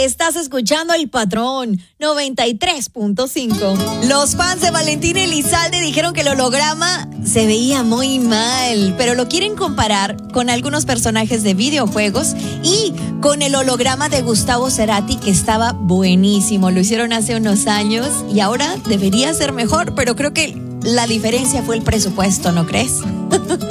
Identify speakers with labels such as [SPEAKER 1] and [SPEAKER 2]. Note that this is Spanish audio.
[SPEAKER 1] Estás escuchando El Patrón 93.5. Los fans de Valentín Elizalde dijeron que el holograma se veía muy mal, pero lo quieren comparar con algunos personajes de videojuegos y con el holograma de Gustavo Cerati, que estaba buenísimo. Lo hicieron hace unos años y ahora debería ser mejor, pero creo que la diferencia fue el presupuesto, ¿no crees?